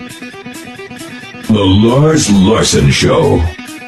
The Lars Larson Show.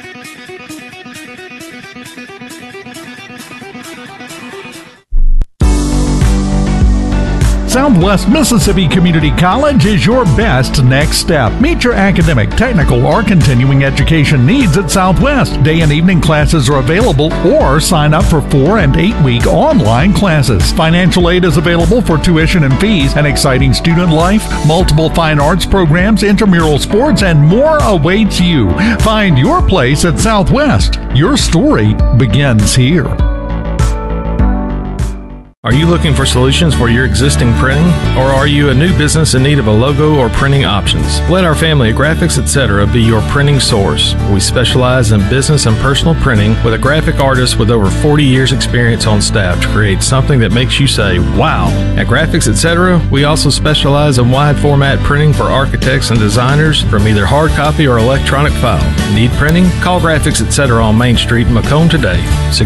Southwest Mississippi Community College is your best next step. Meet your academic, technical, or continuing education needs at Southwest. Day and evening classes are available, or sign up for 4- and 8-week online classes. Financial aid is available for tuition and fees, an exciting student life, multiple fine arts programs, intramural sports, and more awaits you. Find your place at Southwest. Your story begins here. Are you looking for solutions for your existing printing? Or are you a new business in need of a logo or printing options? Let our family of Graphics Etc. be your printing source. We specialize in business and personal printing with a graphic artist with over 40 years experience on staff to create something that makes you say, wow. At Graphics Etc., we also specialize in wide format printing for architects and designers from either hard copy or electronic file. Need printing? Call Graphics Etc. on Main Street in Macomb today,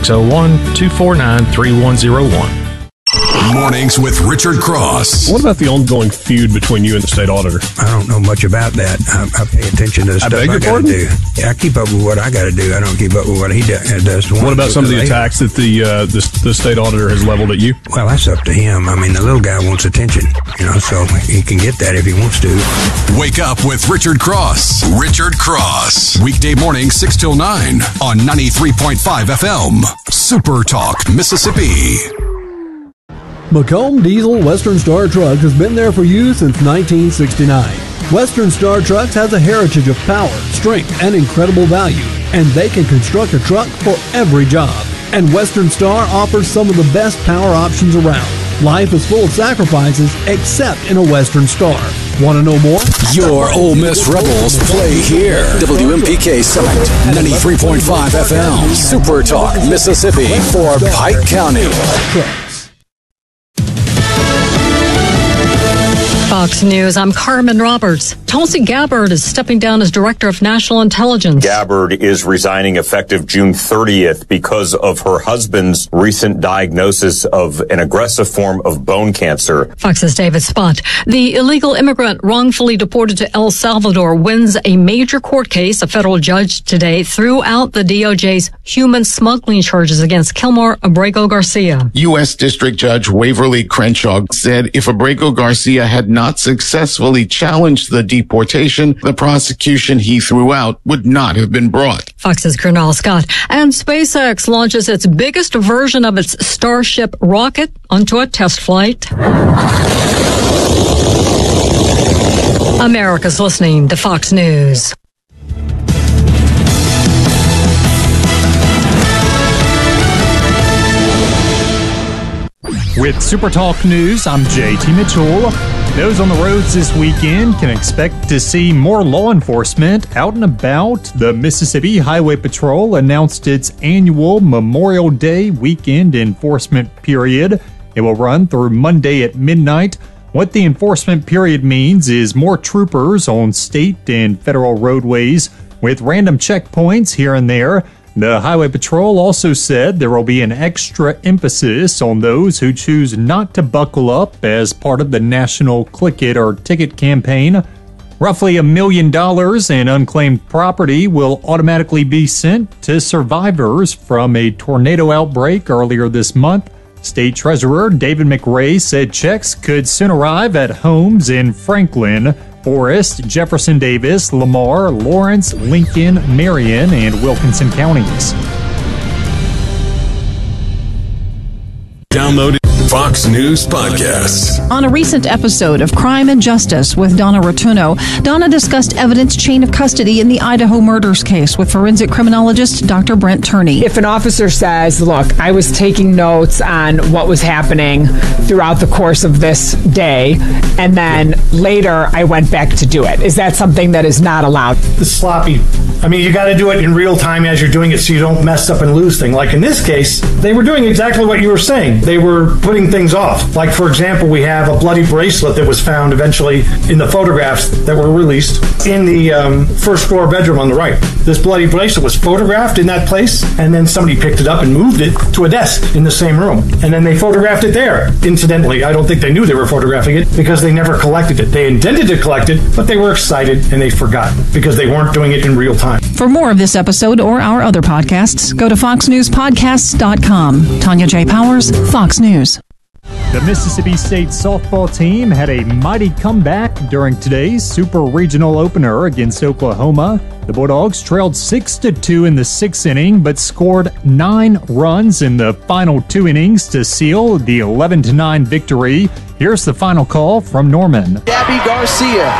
601-249-3101. Mornings with Richard Cross. What about the ongoing feud between you and the state auditor? I don't know much about that. I pay attention to the stuff I got to do. Yeah, I keep up with what I got to do. I don't keep up with what he does. What about some of the attacks that the state auditor has leveled at you? Well, that's up to him. I mean, the little guy wants attention, so he can get that if he wants to. Wake up with Richard Cross. Richard Cross. Weekday morning, 6 till 9 on 93.5 FM. Super Talk, Mississippi. Macomb Diesel Western Star Truck has been there for you since 1969. Western Star Trucks has a heritage of power, strength, and incredible value, and they can construct a truck for every job. And Western Star offers some of the best power options around. Life is full of sacrifices, except in a Western Star. Want to know more? Your Ole Miss Rebels play here. WMPK Summit, 93.5 FM. Super Talk, Mississippi for Pike County. Fox News, I'm Carmen Roberts. Tulsi Gabbard is stepping down as Director of National Intelligence. Gabbard is resigning effective June 30th because of her husband's recent diagnosis of an aggressive form of bone cancer. Fox's David Spott. The illegal immigrant wrongfully deported to El Salvador wins a major court case. A federal judge today threw out the DOJ's human smuggling charges against Kilmar Abrego Garcia. U.S. District Judge Waverly Crenshaw said if Abrego Garcia had not successfully challenged the deportation, the prosecution he threw out would not have been brought. Fox's Colonel Scott. And SpaceX launches its biggest version of its Starship rocket onto a test flight. America's listening to Fox News. With Super Talk News, I'm JT Mitchell. Those on the roads this weekend can expect to see more law enforcement out and about. The Mississippi Highway Patrol announced its annual Memorial Day weekend enforcement period. It will run through Monday at midnight. What the enforcement period means is more troopers on state and federal roadways with random checkpoints here and there. The Highway Patrol also said there will be an extra emphasis on those who choose not to buckle up as part of the national Click It or Ticket campaign. Roughly $1 million in unclaimed property will automatically be sent to survivors from a tornado outbreak earlier this month. State Treasurer David McRae said checks could soon arrive at homes in Franklin, Forest, Jefferson Davis, Lamar, Lawrence, Lincoln, Marion, and Wilkinson counties. Download Fox News Podcasts. On a recent episode of Crime and Justice with Donna Rotuno, Donna discussed evidence chain of custody in the Idaho murders case with forensic criminologist Dr. Brent Turney. If an officer says, look, I was taking notes on what was happening throughout the course of this day, and then later I went back to do it, is that something that is not allowed? The sloppy I mean, you got to do it in real time as you're doing it so you don't mess up and lose things. Like in this case, they were doing exactly what you were saying. They were putting things off. Like, for example, we have a bloody bracelet that was found eventually in the photographs that were released in the first floor bedroom on the right. This bloody bracelet was photographed in that place, and then somebody picked it up and moved it to a desk in the same room. And then they photographed it there. Incidentally, I don't think they knew they were photographing it because they never collected it. They intended to collect it, but they were excited and they forgot because they weren't doing it in real time. For more of this episode or our other podcasts, go to foxnewspodcasts.com. Tanya J. Powers, Fox News. The Mississippi State softball team had a mighty comeback during today's Super Regional opener against Oklahoma. The Bulldogs trailed 6-2 in the 6th inning, but scored 9 runs in the final 2 innings to seal the 11-9 victory. Here's the final call from Norman. Gabby Garcia.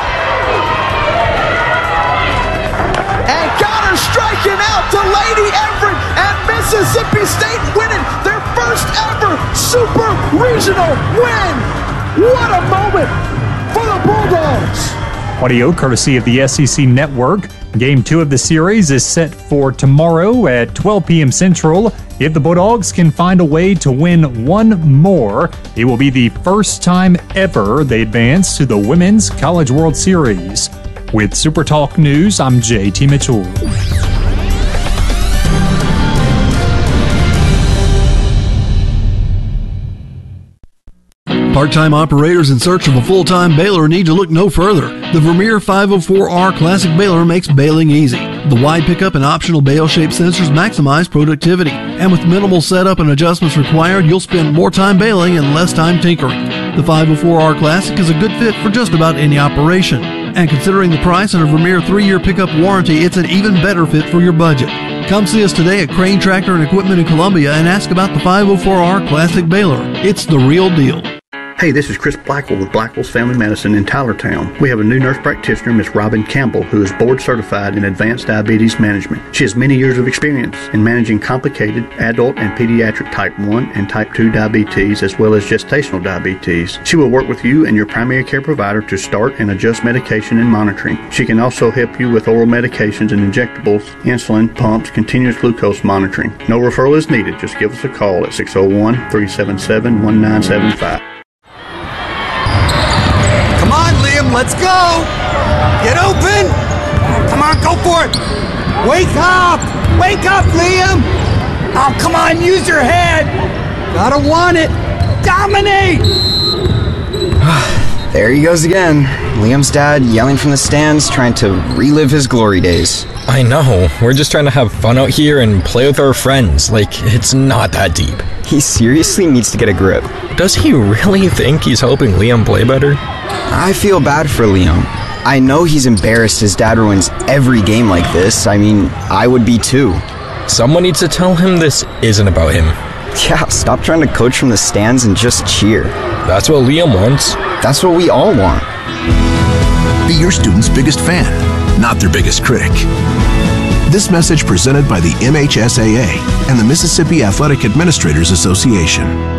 And got her striking out to Lady Everett, and Mississippi State winning their first ever Super Regional win. What a moment for the Bulldogs. Audio courtesy of the SEC Network. Game 2 of the series is set for tomorrow at 12 p.m. Central. If the Bulldogs can find a way to win one more, it will be the first time ever they advance to the Women's College World Series. With Super Talk News, I'm JT Mitchell. Part-time operators in search of a full-time baler need to look no further. The Vermeer 504R Classic Baler makes baling easy. The wide pickup and optional bale-shaped sensors maximize productivity. And with minimal setup and adjustments required, you'll spend more time baling and less time tinkering. The 504R Classic is a good fit for just about any operation. And considering the price and a Vermeer 3-year pickup warranty, it's an even better fit for your budget. Come see us today at Crane Tractor and Equipment in Columbia and ask about the 504R Classic Baler. It's the real deal. Hey, this is Chris Blackwell with Blackwell's Family Medicine in Tylertown. We have a new nurse practitioner, Miss Robin Campbell, who is board certified in advanced diabetes management. She has many years of experience in managing complicated adult and pediatric type 1 and type 2 diabetes, as well as gestational diabetes. She will work with you and your primary care provider to start and adjust medication and monitoring. She can also help you with oral medications and injectables, insulin, pumps, continuous glucose monitoring. No referral is needed. Just give us a call at 601-377-1975. Let's go! Get open! Come on, go for it! Wake up! Wake up, Liam! Oh, come on, use your head! Gotta want it! Dominate! There he goes again. Liam's dad yelling from the stands, trying to relive his glory days. I know. We're just trying to have fun out here and play with our friends. Like, it's not that deep. He seriously needs to get a grip. Does he really think he's helping Liam play better? I feel bad for Liam. I know he's embarrassed his dad ruins every game like this. I mean, I would be too. Someone needs to tell him this isn't about him. Yeah, stop trying to coach from the stands and just cheer. That's what Liam wants. That's what we all want. Be your student's biggest fan, not their biggest critic. This message presented by the MHSAA and the Mississippi Athletic Administrators Association.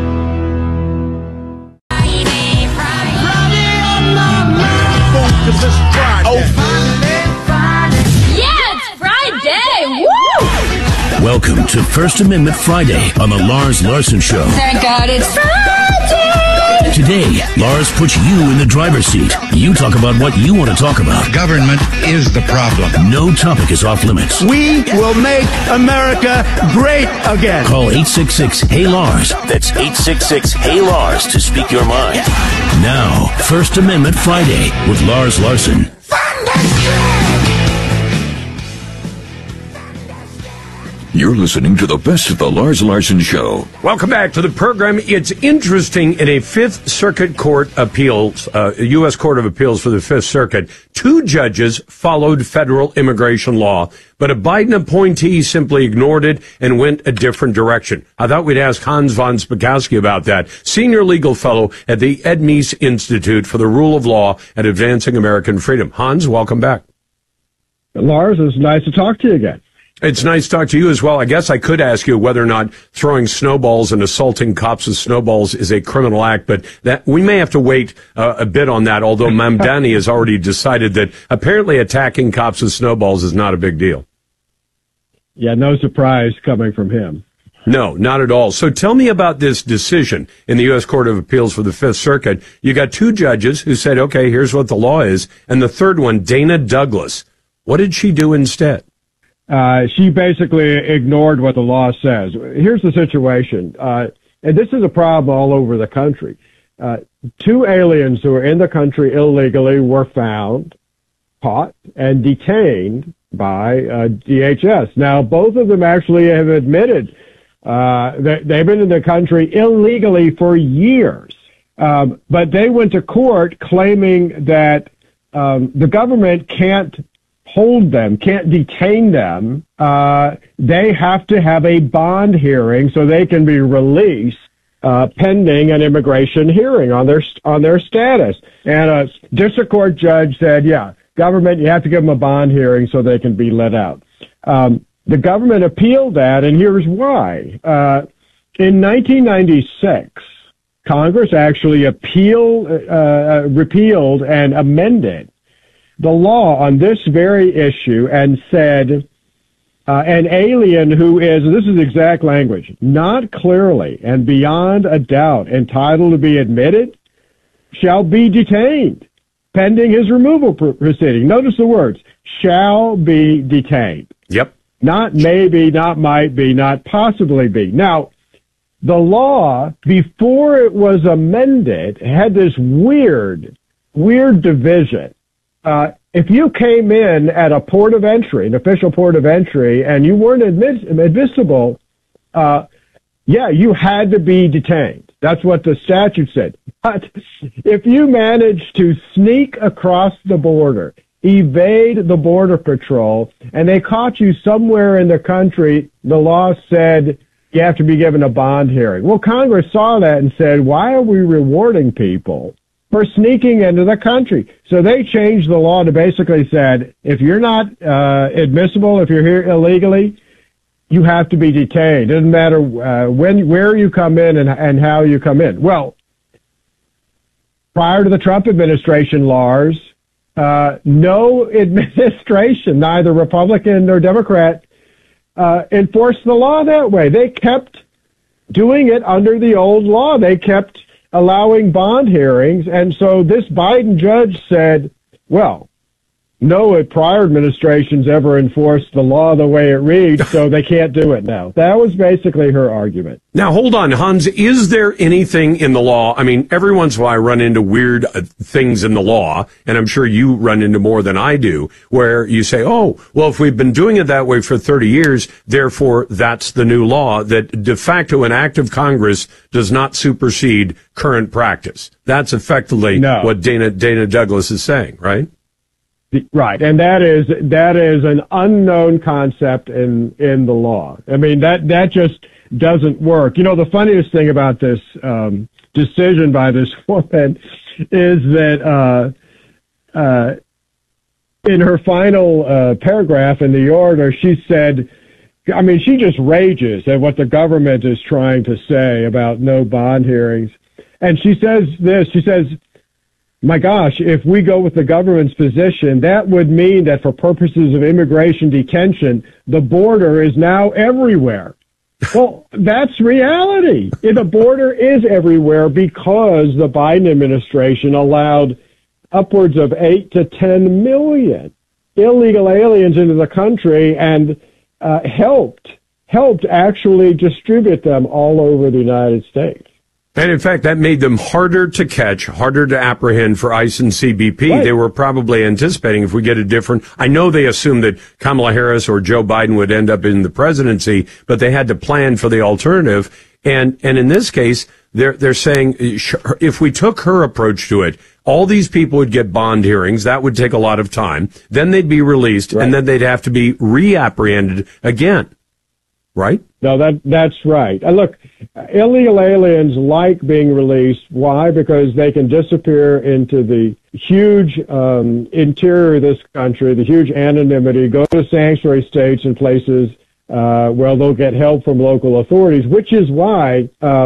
Welcome to First Amendment Friday on the Lars Larson Show. Thank God it's Friday! Today, Lars puts you in the driver's seat. You talk about what you want to talk about. Government is the problem. No topic is off limits. We will make America great again. Call 866-HEY-LARS. That's 866-HEY-LARS to speak your mind. Now, First Amendment Friday with Lars Larson. You're listening to the best of the Lars Larson Show. Welcome back to the program. It's interesting, in a Fifth Circuit Court appeals, U.S. Court of Appeals for the Fifth Circuit, 2 judges followed federal immigration law, but a Biden appointee simply ignored it and went a different direction. I thought we'd ask Hans von Spakovsky about that, senior legal fellow at the Ed Meese Institute for the Rule of Law and Advancing American Freedom. Hans, welcome back. Lars, it's nice to talk to you again. It's nice to talk to you as well. I guess I could ask you whether or not throwing snowballs and assaulting cops with snowballs is a criminal act, but that we may have to wait a bit on that, although Mamdani has already decided that apparently attacking cops with snowballs is not a big deal. Yeah, no surprise coming from him. No, not at all. So tell me about this decision in the U.S. Court of Appeals for the Fifth Circuit. You got two judges who said, okay, here's what the law is. And the third one, Dana Douglas. What did she do instead? She basically ignored what the law says. Here's the situation. And this is a problem all over the country. Two aliens who were in the country illegally were found, caught, and detained by DHS. Now, both of them actually have admitted they've been in the country illegally for years. But they went to court claiming that the government can't hold them, can't detain them. They have to have a bond hearing so they can be released pending an immigration hearing on their status. And a district court judge said, yeah, government, you have to give them a bond hearing so they can be let out. The government appealed that, and here's why. In 1996, Congress actually repealed and amended the law on this very issue and said an alien who is, and this is exact language, not clearly and beyond a doubt entitled to be admitted shall be detained pending his removal proceeding. Notice the words, shall be detained. Yep. Not maybe, not might be, not possibly be. Now, the law, before it was amended, had this weird division. If you came in at a port of entry, an official port of entry, and you weren't admissible, you had to be detained. That's what the statute said. But if you managed to sneak across the border, evade the border patrol, and they caught you somewhere in the country, the law said you have to be given a bond hearing. Well, Congress saw that and said, why are we rewarding people for sneaking into the country? So they changed the law to basically said, if you're not admissible, if you're here illegally, you have to be detained. Doesn't matter where you come in and how you come in. Well, prior to the Trump administration, Lars, no administration, neither Republican nor Democrat, enforced the law that way. They kept doing it under the old law. They kept allowing bond hearings. And so this Biden judge said, well, no prior administrations ever enforced the law the way it reads, so they can't do it now. That was basically her argument. Now, hold on, Hans. Is there anything in the law? I mean, every once in a while I run into weird things in the law, and I'm sure you run into more than I do, where you say, oh, well, if we've been doing it that way for 30 years, therefore that's the new law, that de facto an act of Congress does not supersede current practice. That's effectively what Dana Douglas is saying, right? Right, and that is an unknown concept in the law. I mean, that just doesn't work. You know, the funniest thing about this decision by this woman is that in her final paragraph in the order, she said, I mean, she just rages at what the government is trying to say about no bond hearings. And she says this, she says, my gosh, if we go with the government's position, that would mean that for purposes of immigration detention, the border is now everywhere. Well, that's reality. The border is everywhere because the Biden administration allowed upwards of 8 to 10 million illegal aliens into the country and helped actually distribute them all over the United States. And in fact, that made them harder to catch, harder to apprehend for ICE and CBP. Right. They were probably anticipating if we get a different, I know they assumed that Kamala Harris or Joe Biden would end up in the presidency, but they had to plan for the alternative. And in this case, they're saying if we took her approach to it, all these people would get bond hearings. That would take a lot of time. Then they'd be released, right, and then they'd have to be reapprehended again. Right? No, that's right. Look, illegal aliens like being released. Why? Because they can disappear into the huge interior of this country, the huge anonymity, go to sanctuary states and places where they'll get help from local authorities, which is why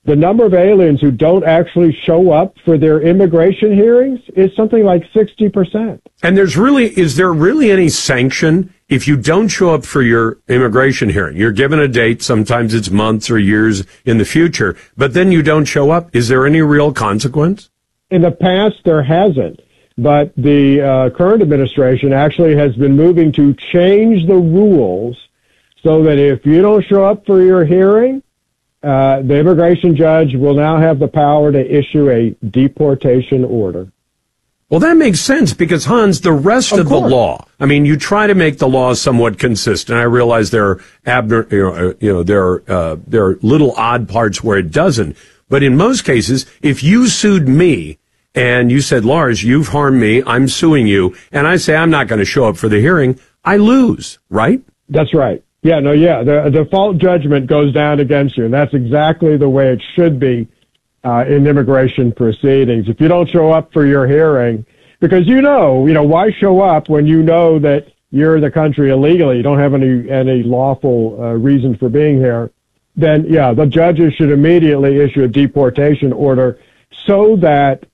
the number of aliens who don't actually show up for their immigration hearings is something like 60%. And is there really any sanction if you don't show up for your immigration hearing? You're given a date, sometimes it's months or years in the future, but then you don't show up. Is there any real consequence? In the past, there hasn't. But the current administration actually has been moving to change the rules so that if you don't show up for your hearing, the immigration judge will now have the power to issue a deportation order. Well, that makes sense because, Hans, the rest of the law, I mean, you try to make the law somewhat consistent. I realize there are there are little odd parts where it doesn't. But in most cases, if you sued me and you said, Lars, you've harmed me, I'm suing you, and I say I'm not going to show up for the hearing, I lose, right? That's right. The default judgment goes down against you, and that's exactly the way it should be in immigration proceedings. If you don't show up for your hearing, because why show up when you know that you're in the country illegally, you don't have any lawful reason for being here, then, the judges should immediately issue a deportation order so that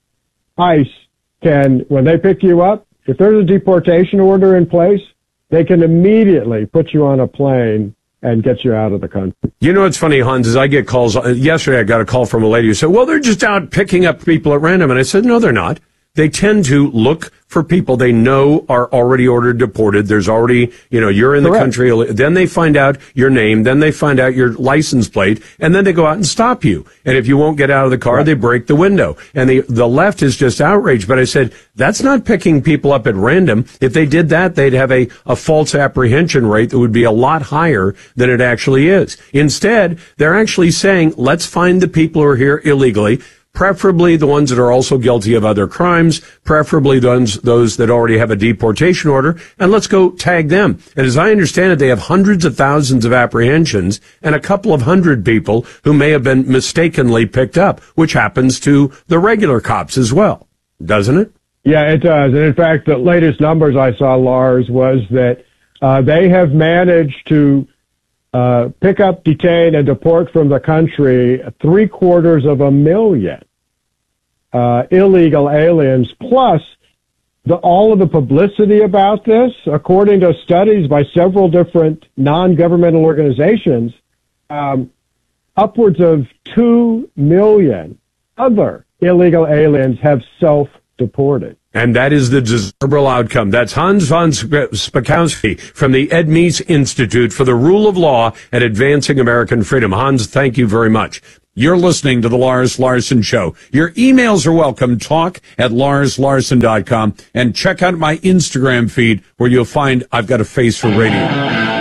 ICE can, when they pick you up, if there's a deportation order in place, they can immediately put you on a plane and get you out of the country. You know what's funny, Hans, is I get calls. Yesterday I got a call from a lady who said, well, they're just out picking up people at random. And I said, no, they're not. They tend to look for people they know are already ordered deported. There's already, you're in the country. Then they find out your name. Then they find out your license plate. And then they go out and stop you. And if you won't get out of the car, they break the window. And the left is just outraged. But I said, that's not picking people up at random. If they did that, they'd have a false apprehension rate that would be a lot higher than it actually is. Instead, they're actually saying, let's find the people who are here illegally, preferably the ones that are also guilty of other crimes, preferably those that already have a deportation order, and let's go tag them. And as I understand it, they have hundreds of thousands of apprehensions and a couple of hundred people who may have been mistakenly picked up, which happens to the regular cops as well, doesn't it? Yeah, it does. And in fact, the latest numbers I saw, Lars, was that they have managed to pick up, detain, and deport from the country 750,000 illegal aliens, plus all of the publicity about this, according to studies by several different non-governmental organizations, upwards of 2 million other illegal aliens have self-deported. And that is the desirable outcome. That's Hans von Spakovsky from the Ed Meese Institute for the Rule of Law and Advancing American Freedom. Hans, thank you very much. You're listening to The Lars Larson Show. Your emails are welcome. talk@larslarson.com. And check out my Instagram feed where you'll find I've got a face for radio.